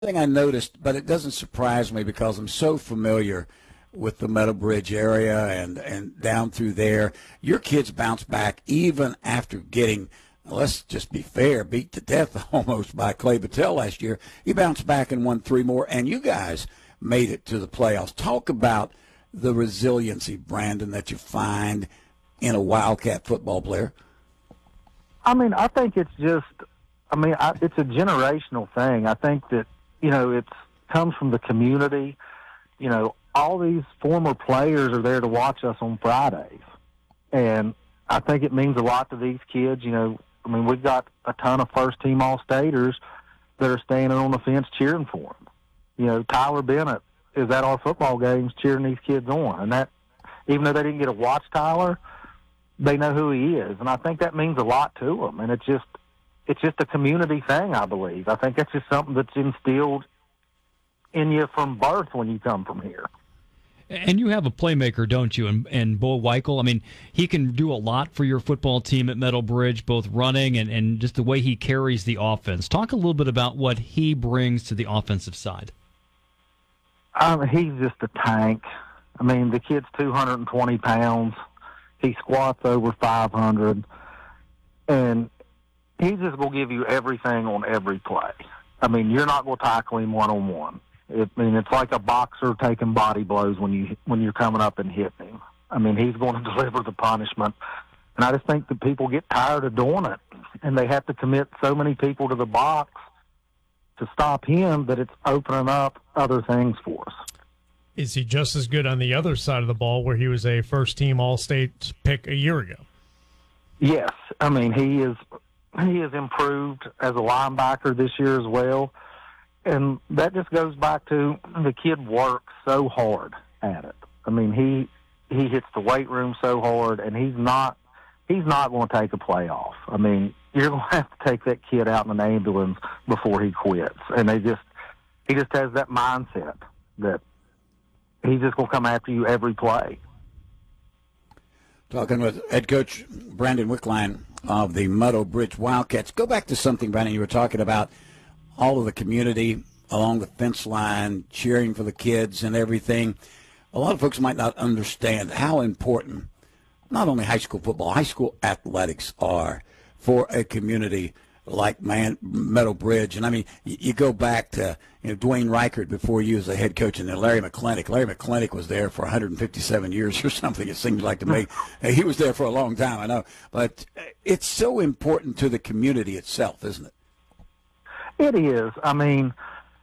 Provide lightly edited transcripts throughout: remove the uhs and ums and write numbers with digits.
thing I noticed, but it doesn't surprise me because I'm so familiar with the Meadow Bridge area and down through there. Your kids bounce back even after getting, let's just be fair, beat to death almost by Clay Battelle last year. He bounced back and won 3 more, and you guys made it to the playoffs. Talk about the resiliency, Brandon, that you find in a Wildcat football player. I mean, I think it's just, it's a generational thing. I think that, it comes from the community. All these former players are there to watch us on Fridays. And I think it means a lot to these kids. We've got a ton of first-team All-Staters that are standing on the fence cheering for them. Tyler Bennett is at our football games cheering these kids on. And that, even though they didn't get to watch Tyler, they know who he is. And I think that means a lot to them. And it's just a community thing, I believe. I think that's just something that's instilled in you from birth when you come from here. And you have a playmaker, don't you? And Bo Weichel, he can do a lot for your football team at Meadow Bridge, both running and just the way he carries the offense. Talk a little bit about what he brings to the offensive side. He's just a tank. The kid's 220 pounds. He squats over 500. And he's just going to give you everything on every play. You're not going to tackle him one-on-one. It's like a boxer taking body blows when you're coming up and hitting him. He's going to deliver the punishment. And I just think that people get tired of doing it. And they have to commit so many people to the box to stop him that it's opening up other things for us. Is he just as good on the other side of the ball where he was a first-team All-State pick a year ago? Yes. He has improved as a linebacker this year as well. And that just goes back to the kid works so hard at it. He hits the weight room so hard, and he's not going to take a play off. You're going to have to take that kid out in an ambulance before he quits. And he just has that mindset that he's just going to come after you every play. Talking with head coach Brandon Wickline of the Meadow Bridge Wildcats. Go back to something, Brandon, you were talking about all of the community along the fence line cheering for the kids and everything. A lot of folks might not understand how important not only high school football, high school athletics are for a community like Meadow Bridge. And you go back to Dwayne Reichert before you as a head coach, and then Larry McClintock. Larry McClintock was there for 157 years or something, it seems like to me. He was there for a long time, I know. But it's so important to the community itself, isn't it? It is. I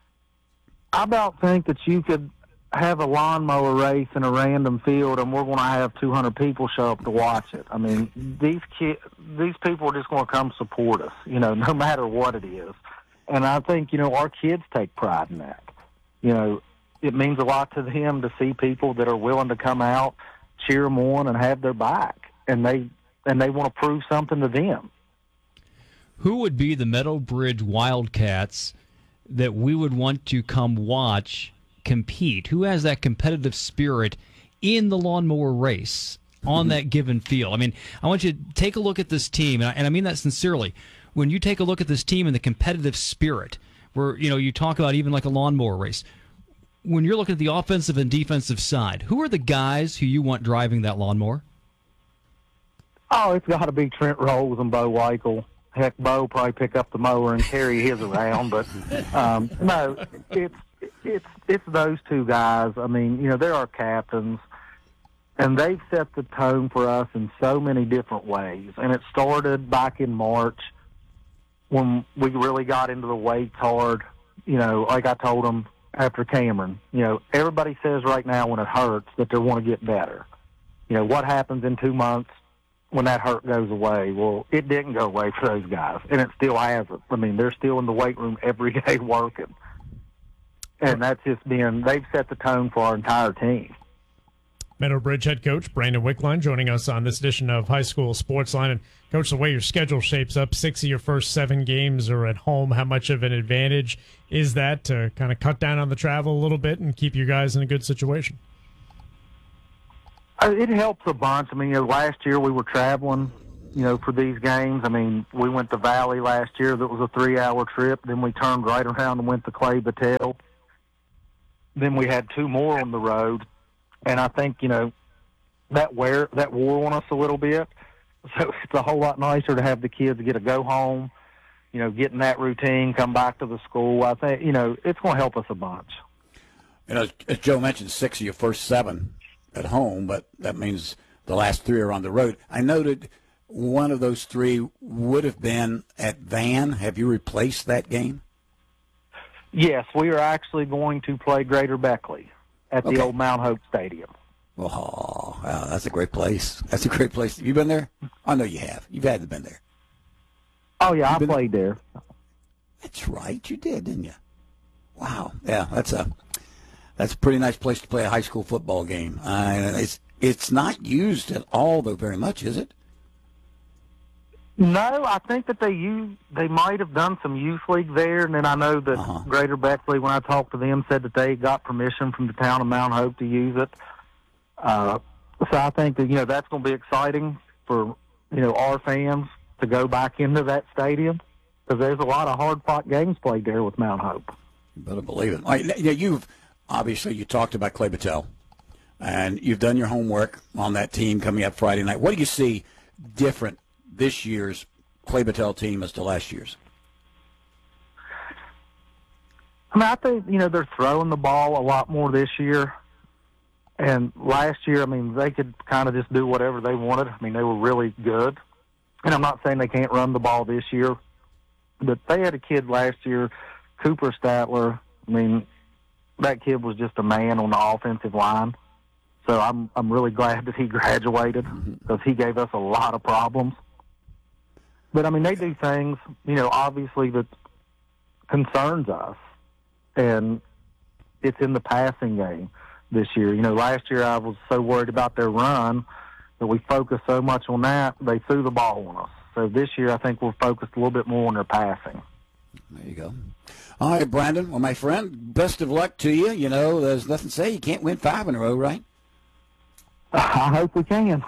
about think that you could have a lawnmower race in a random field, and we're going to have 200 people show up to watch it. These people are just going to come support us, no matter what it is. And I think, our kids take pride in that. It means a lot to them to see people that are willing to come out, cheer them on, and have their back. And they want to prove something to them. Who would be the Meadow Bridge Wildcats that we would want to come watch compete? Who has that competitive spirit in the lawnmower race on that given field? I want you to take a look at this team, and I mean that sincerely. When you take a look at this team and the competitive spirit, where you talk about even like a lawnmower race, when you're looking at the offensive and defensive side, who are the guys who you want driving that lawnmower? Oh, it's got to be Trent Rolls and Bo Weichel. Heck, Bo probably pick up the mower and carry his around, but no, it's those two guys. They're our captains, and they've set the tone for us in so many different ways. And it started back in March when we really got into the weight hard. Like I told them after Cameron, everybody says right now when it hurts that they want to get better. What happens in 2 months when that hurt goes away? Well, it didn't go away for those guys, and it still hasn't. They're still in the weight room every day working. And that's just they've set the tone for our entire team. Meadow Bridge head coach Brandon Wickline joining us on this edition of High School Sports Line. And Coach, the way your schedule shapes up, 6 of your first 7 games are at home. How much of an advantage is that to kind of cut down on the travel a little bit and keep you guys in a good situation? It helps a bunch. Last year we were traveling for these games. I mean, we went to Valley last year. That was a 3-hour trip. Then we turned right around and went to Clay Battelle. Then we had 2 more on the road. And I think, that wore on us a little bit. So it's a whole lot nicer to have the kids get to go home, get in that routine, come back to the school. I think, it's going to help us a bunch. As Joe mentioned, 6 of your first 7 at home, but that means the last 3 are on the road. I noted one of those 3 would have been at Van. Have you replaced that game? Yes, we are actually going to play Greater Beckley at the old Mount Hope Stadium. Oh, wow, that's a great place. That's a great place. Have you been there? I know you have. You've had to been there. Oh, yeah, I played there. That's right. You did, didn't you? Wow. Yeah, that's a pretty nice place to play a high school football game. It's not used at all, though, very much, is it? No, I think that they might have done some youth league there, and then I know that Greater Beckley, when I talked to them, said that they got permission from the town of Mount Hope to use it. So I think that, that's going to be exciting for, our fans to go back into that stadium, because there's a lot of hard-fought games played there with Mount Hope. You better believe it. All right, you talked about Clay Battelle, and you've done your homework on that team coming up Friday night. What do you see different this year's Clay Battelle team as to last year's? I think, they're throwing the ball a lot more this year. And last year, they could kind of just do whatever they wanted. They were really good. And I'm not saying they can't run the ball this year, but they had a kid last year, Cooper Statler. That kid was just a man on the offensive line. So I'm really glad that he graduated, because he gave us a lot of problems. But, they do things, obviously that concerns us. And it's in the passing game this year. Last year I was so worried about their run that we focused so much on that, they threw the ball on us. So this year I think we're focused a little bit more on their passing. There you go. All right, Brandon. Well, my friend, best of luck to you. There's nothing to say. You can't win 5 in a row, right? I hope we can.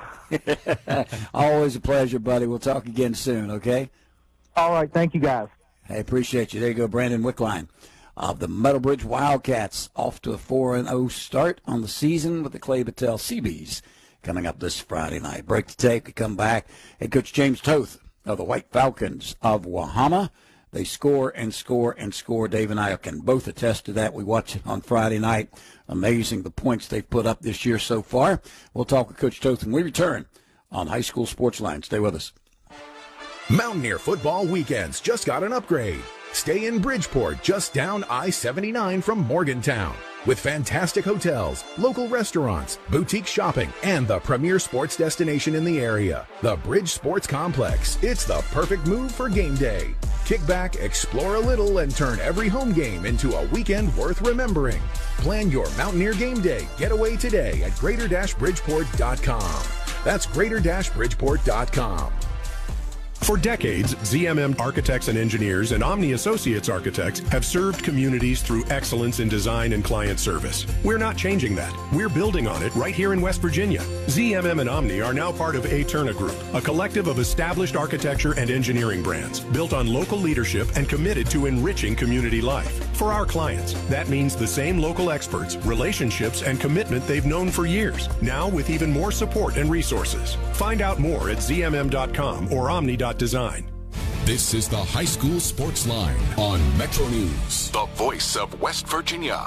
Always a pleasure, buddy. We'll talk again soon, okay? All right. Thank you, guys. Hey, appreciate you. There you go, Brandon Wickline of the Meadowbridge Wildcats, off to a 4-0 start on the season with the Clay Battelle Seabees coming up this Friday night. Break the tape. We come back. Head coach James Toth of the White Falcons of Wahama. They score and score and score. Dave and I can both attest to that. We watch it on Friday night. Amazing the points they've put up this year so far. We'll talk with Coach Toth when we return on High School Sports Line. Stay with us. Mountaineer football weekends just got an upgrade. Stay in Bridgeport, just down I-79 from Morgantown. With fantastic hotels, local restaurants, boutique shopping, and the premier sports destination in the area, the Bridge Sports Complex. It's the perfect move for game day. Kick back, explore a little, and turn every home game into a weekend worth remembering. Plan your Mountaineer game day getaway today at greater-bridgeport.com. That's greater-bridgeport.com. For decades, ZMM Architects and Engineers and Omni Associates Architects have served communities through excellence in design and client service. We're not changing that. We're building on it right here in West Virginia. ZMM and Omni are now part of Aeterna Group, a collective of established architecture and engineering brands built on local leadership and committed to enriching community life. For our clients, that means the same local experts, relationships, and commitment they've known for years, now with even more support and resources. Find out more at zmm.com or omni.design. This is the High School Sports Line on Metro News, the voice of West Virginia.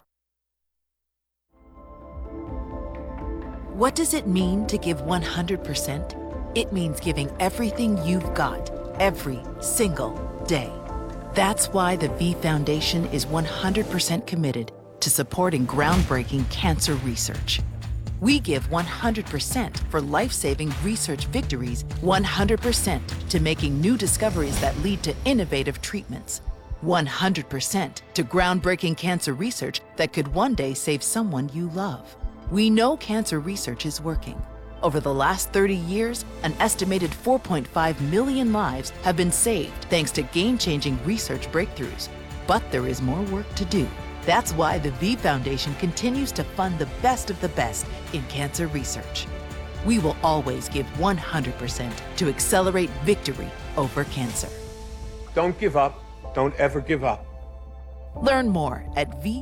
What does it mean to give 100%? It means giving everything you've got, every single day. That's why the V Foundation is 100% committed to supporting groundbreaking cancer research. We give 100% for life-saving research victories, 100% to making new discoveries that lead to innovative treatments, 100% to groundbreaking cancer research that could one day save someone you love. We know cancer research is working. Over the last 30 years, an estimated 4.5 million lives have been saved thanks to game-changing research breakthroughs. But there is more work to do. That's why the V Foundation continues to fund the best of the best in cancer research. we will always give 100% to accelerate victory over cancer. Don't give up. Don't ever give up. Learn more at